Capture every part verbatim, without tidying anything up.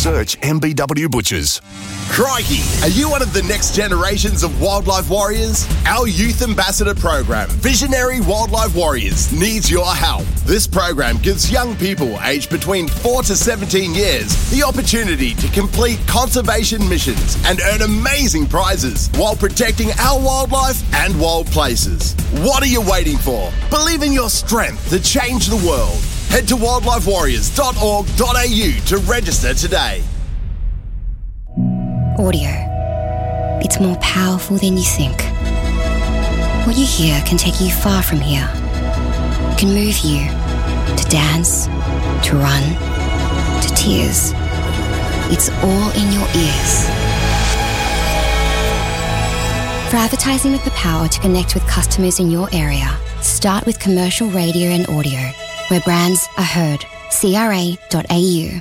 Search M B W Butchers. Crikey! Are you one of the next generations of wildlife warriors? Our youth ambassador program, Visionary Wildlife Warriors, needs your help. This program gives young people aged between four to seventeen years the opportunity to complete conservation missions and earn amazing prizes while protecting our wildlife and wild places. What are you waiting for? Believe in your strength to change the world. Head to wildlife warriors dot org dot a u to register today. Audio. It's more powerful than you think. What you hear can take you far from here. It can move you to dance, to run, to tears. It's all in your ears. For advertising with the power to connect with customers in your area, start with commercial radio and audio, where brands are heard. C R A dot A U.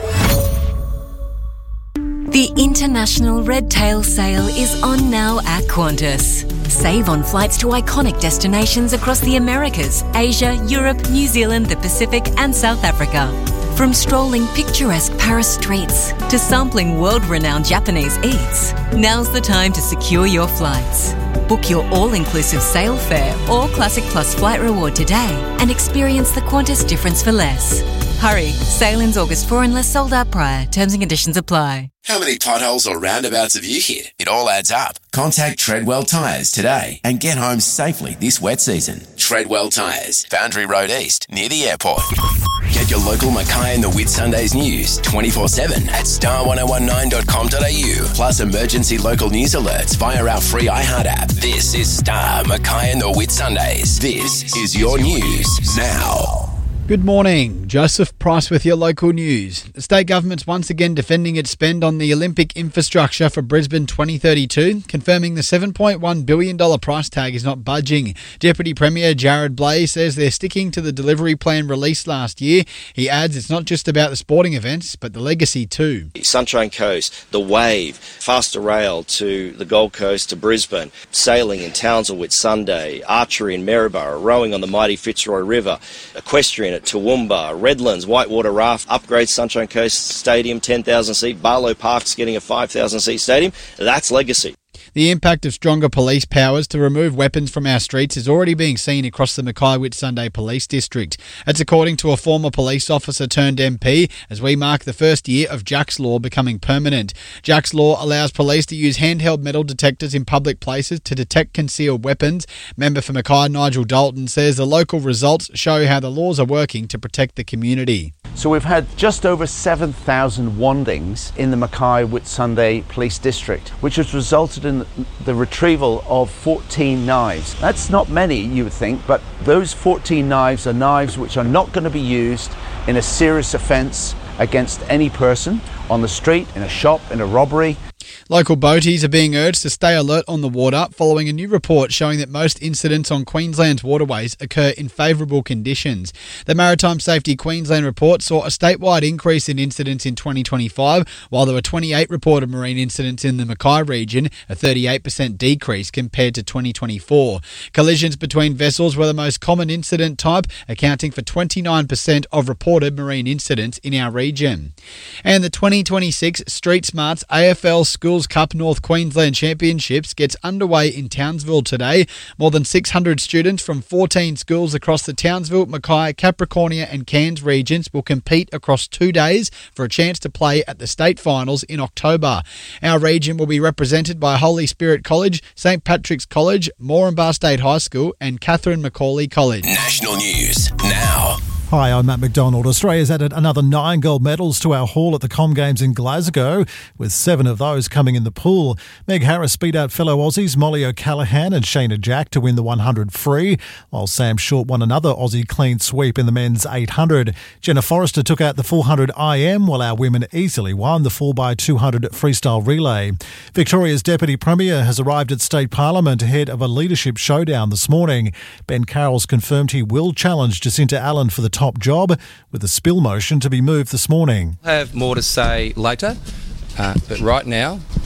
The International Red Tail Sale is on now at Qantas. Save on flights to iconic destinations across the Americas, Asia, Europe, New Zealand, the Pacific and South Africa. From strolling picturesque Paris streets to sampling world-renowned Japanese eats, now's the time to secure your flights. Book your all-inclusive sale fare or Classic Plus flight reward today and experience the Qantas difference for less. Hurry, sale ends August fourth unless sold out prior. Terms and conditions apply. How many potholes or roundabouts have you hit? It all adds up. Contact Treadwell Tyres today and get home safely this wet season. Treadwell Tyres, Boundary Road East, near the airport. Get your local Mackay and the Whitsundays news twenty-four seven at star ten nineteen dot com dot a u. Plus emergency local news alerts via our free iHeart app. This is Star Mackay and the Whitsundays. This is your news now. Good morning, Joseph Price with your local news. The state government's once again defending its spend on the Olympic infrastructure for Brisbane twenty thirty-two, confirming the seven point one billion dollars price tag is not budging. Deputy Premier Jared Blay says they're sticking to the delivery plan released last year. He adds it's not just about the sporting events, but the legacy too. Sunshine Coast, the Wave, faster rail to the Gold Coast to Brisbane, sailing in Townsville Whitsunday, archery in Maryborough, rowing on the mighty Fitzroy River, equestrian at Toowoomba, Redlands, Whitewater Raft, upgrade Sunshine Coast Stadium, ten thousand seat, Barlow Park's getting a five thousand seat stadium. That's legacy. The impact of stronger police powers to remove weapons from our streets is already being seen across the Mackay Whitsunday Police District. That's according to a former police officer turned M P, as we mark the first year of Jack's Law becoming permanent. Jack's Law allows police to use handheld metal detectors in public places to detect concealed weapons. Member for Mackay Nigel Dalton says the local results show how the laws are working to protect the community. So we've had just over seven thousand wandings in the Mackay Whitsunday Police District, which has resulted in the retrieval of fourteen knives. That's not many, you would think, but those fourteen knives are knives which are not going to be used in a serious offence against any person on the street, in a shop, in a robbery. Local boaties are being urged to stay alert on the water following a new report showing that most incidents on Queensland's waterways occur in favourable conditions. The Maritime Safety Queensland report saw a statewide increase in incidents in twenty twenty-five, while there were twenty-eight reported marine incidents in the Mackay region, a thirty-eight percent decrease compared to twenty twenty-four. Collisions between vessels were the most common incident type, accounting for twenty-nine percent of reported marine incidents in our region. And the twenty twenty-six Street Smarts A F L Schools Cup North Queensland Championships gets underway in Townsville today. More than six hundred students from fourteen schools across the Townsville, Mackay, Capricornia and Cairns regions will compete across two days for a chance to play at the state finals in October. Our region will be represented by Holy Spirit College, St Patrick's College, Moranbah State High School and Catherine Macaulay College. National news now. Hi, I'm Matt McDonald. Australia's added another nine gold medals to our haul at the Com Games in Glasgow, with seven of those coming in the pool. Meg Harris beat out fellow Aussies Molly O'Callaghan and Shayna Jack to win the one hundred free, while Sam Short won another Aussie clean sweep in the men's eight hundred. Jenna Forrester took out the four hundred I M, while our women easily won the four by two hundred freestyle relay. Victoria's Deputy Premier has arrived at State Parliament ahead of a leadership showdown this morning. Ben Carroll's confirmed he will challenge Jacinta Allen for the top job, with a spill motion to be moved this morning. I have more to say later, uh, but right now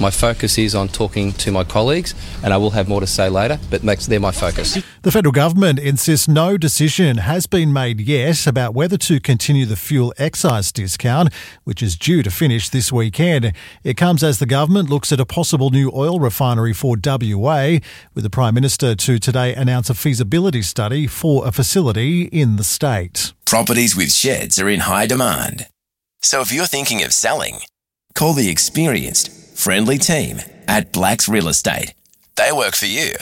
My focus is on talking to my colleagues, and I will have more to say later, but they're my focus. The federal government insists no decision has been made yet about whether to continue the fuel excise discount, which is due to finish this weekend. It comes as the government looks at a possible new oil refinery for W A, with the Prime Minister to today announce a feasibility study for a facility in the state. Properties with sheds are in high demand. So if you're thinking of selling, call the experienced, friendly team at Blacks Real Estate. They work for you.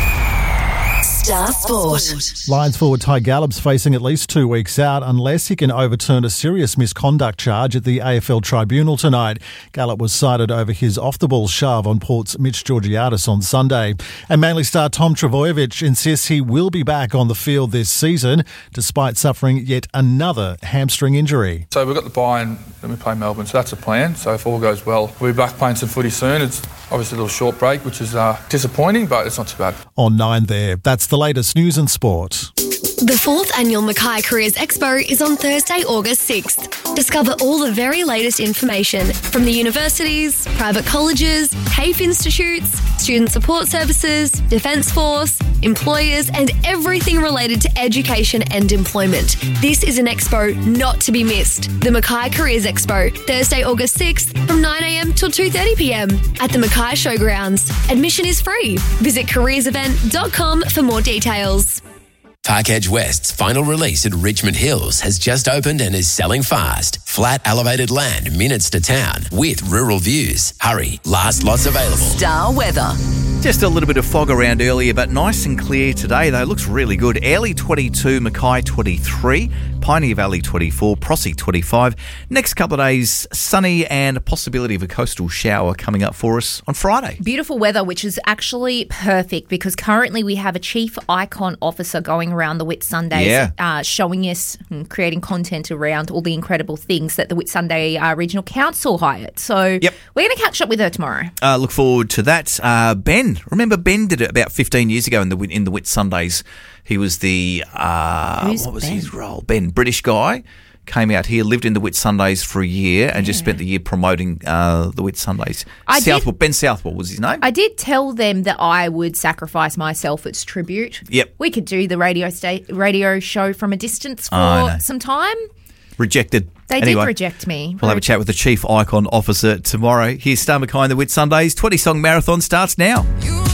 Star Sport. Lions forward Ty Gallop's facing at least two weeks out unless he can overturn a serious misconduct charge at the A F L tribunal tonight. Gallop was cited over his off-the-ball shove on Port's Mitch Georgiadis on Sunday. And Manly star Tom Trbojevic insists he will be back on the field this season despite suffering yet another hamstring injury. So we've got the bye and then we play Melbourne, so that's the plan. So if all goes well, we'll be back playing some footy soon. It's obviously a little short break, which is uh, disappointing, but it's not too bad. On nine there, that's the latest news and sport. The fourth annual Mackay Careers Expo is on Thursday, August sixth. Discover all the very latest information from the universities, private colleges, TAFE institutes, student support services, Defence Force, employers, and everything related to education and employment. This is an expo not to be missed. The Mackay Careers Expo, Thursday, August sixth from nine a m till two thirty p m at the Mackay Showgrounds. Admission is free. Visit careers event dot com for more details. Park Edge West's final release at Richmond Hills has just opened and is selling fast. Flat elevated land minutes to town with rural views. Hurry, last lots available. Star weather. Just a little bit of fog around earlier, but nice and clear today, though. Looks really good. Airlie twenty-two, Mackay twenty-three, Pioneer Valley twenty-four, Prossie twenty-five. Next couple of days, sunny and a possibility of a coastal shower coming up for us on Friday. Beautiful weather, which is actually perfect because currently we have a chief icon officer going around the Whitsundays, yeah. uh, showing us and creating content around all the incredible things that the Whitsunday uh, Regional Council hired. So yep. we're going to catch up with her tomorrow. Uh, look forward to that. Uh, Ben, remember Ben did it about fifteen years ago in the in the Whitsundays. He was the, uh, Who's what was Ben? his role? Ben, British guy, came out here, lived in the Whitsundays for a year and yeah. just spent the year promoting uh, the Whitsundays. I Southwell, did, Ben Southwell was his name. I did tell them that I would sacrifice myself as tribute. Yep. We could do the radio sta- radio show from a distance for oh, some time. Rejected. They anyway, did reject me. We'll have a chat with the Chief Icon Officer tomorrow. Here's Star Mackay and the Whitsundays. twenty-song marathon starts now.